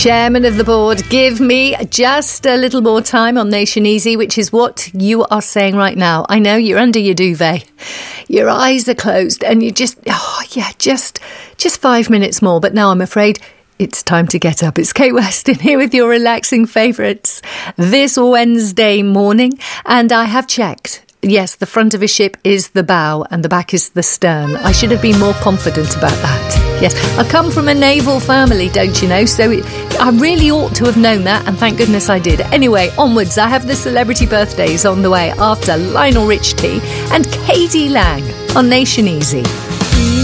Chairman of the board, give me just a little more time on Nation Easy, which is what you are saying right now. I know you're under your duvet. Your eyes are closed and you just 5 minutes more. But now I'm afraid it's time to get up. It's Kate Weston here with your relaxing favourites this Wednesday morning. And I have checked. Yes, the front of a ship is the bow and the back is the stern. I should have been more confident about that. Yes, I come from a naval family, don't you know? So I really ought to have known that, and thank goodness I did. Anyway, onwards, I have the celebrity birthdays on the way after Lionel Richie and Katie Lang on Nation Easy.